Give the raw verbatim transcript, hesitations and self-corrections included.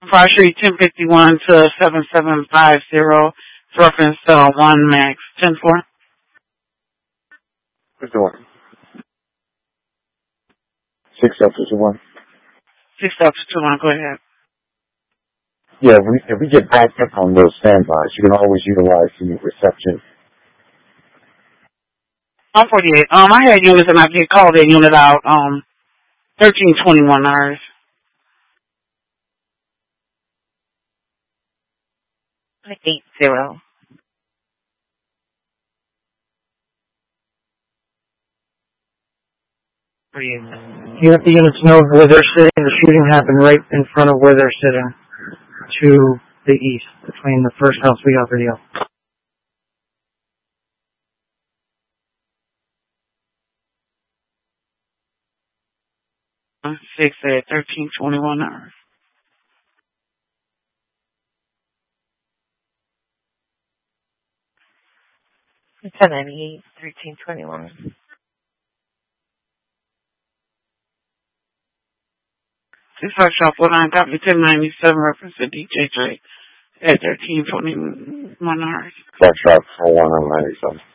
Price Street ten fifty-one to seven seven five zero. Reference uh, one Max ten four. What's the one? Six up to one. Six up to two one. Go ahead. Yeah, if we, if we get backed up on those standbys, you can always utilize the reception. I'm forty-eight. Um, I had units and I did call that unit out. Um, thirteen twenty-one hours. Eight zero. You have the units know where they're sitting. The shooting happened right in front of where they're sitting, to the east, between the first house we got video. Six at thirteen twenty-one hours. ten ninety-eight, thirteen twenty-one. This is shop four nine copy ten ninety-seven reference to D J J at thirteen twenty-one hours. Black shop four one on ninety-seven.